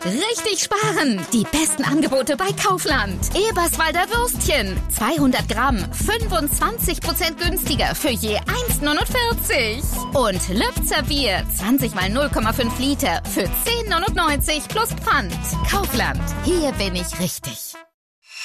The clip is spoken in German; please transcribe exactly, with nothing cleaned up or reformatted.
Richtig sparen! Die besten Angebote bei Kaufland. Eberswalder Würstchen. zweihundert Gramm, fünfundzwanzig Prozent günstiger für je eins Komma neunundvierzig. Und Lübzer Bier, zwanzig mal null Komma fünf Liter für zehn Komma neunundneunzig plus Pfand. Kaufland. Hier bin ich richtig.